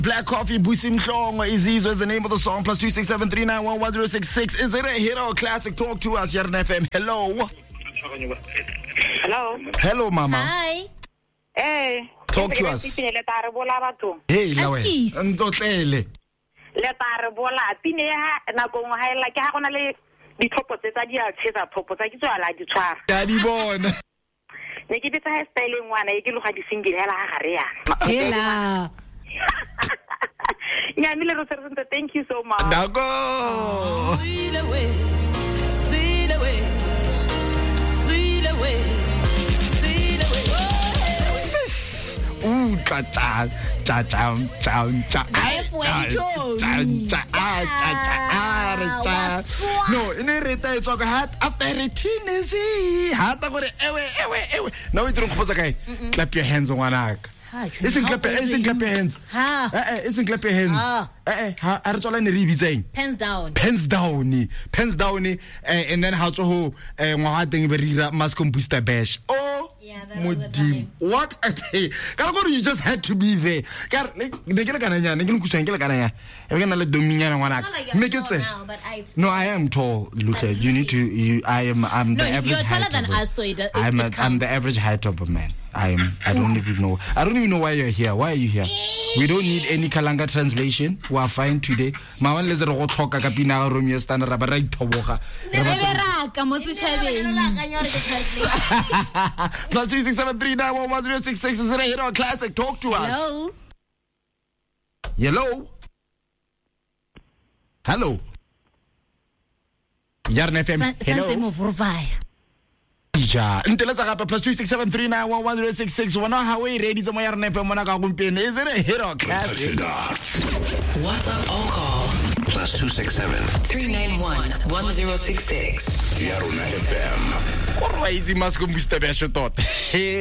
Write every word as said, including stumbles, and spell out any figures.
Black Coffee, Busim Hlongo, Izizwe is the name of the song. Plus two six seven three nine one one zero six six. Is it a hit or a classic? Talk to us, Yarn F M. Hello. Hello. Hello, Mama. Hi. Hey. Talk to us. Hey, Lawe. Ntotlele. Le tare bola pine ha na go ha la ke ha gona le dithopo tse tsa dia tsheza thopo tsa kitso ala di tshwara. Ka di bona. Ne ke bitsa ha style ngwana e ke loga di single hela ha gare ya. Hela. Yeah, Mile Roservante, thank you so much. Dago. Sweet away, sweet away, sweet away, sweet away. Ooh, cha cha cha cha cha cha. No, in a reta talk hat after eighteen is he hat gore ewe ewe ewe. Now we don't clap your hands on one arc. Isn't clap isn't clap your hands. Ha. Eh eh, isn't clap your hands. Eh eh, ha a re tsola ne re bitseng. Pens down. Pens down. Pens down and then how to ho ngwa teng be rira mass booster bash. Oh. Yeah, that was the time. What a day. Ka go you just had to be there. Ka ne ke le kana nya, ne ke nkushang ke le kana nya. E be kana le dominyana ngwana. Make it say. No, I am tall, Lucia. You need to you I am I'm no, the average you're taller height than of a, us, so it, it, I'm it a, I'm the average height of a man. I am I don't even know. I don't even know why you're here. Why are you here? We don't need any Kalanga translation. We are fine today. Mawan le zero go tlhoka ka pina ga Romeo Stan ra ba ra ithoboga. Plus three six seven three nine one one zero six six is it a hit or a classic? Talk to us. Hello. Hello. Hello. Yarn F M. Hello. Ja, nteletsa gape plus two six seven three nine one one zero six six. Wona ha we ready tsa mo Yarn F M mona ka gompieno. Is it a hit or a classic? WhatsApp or call plus two six seven three nine one one zero six six. Yarn F M. Korwa itse mas go booster ba shot.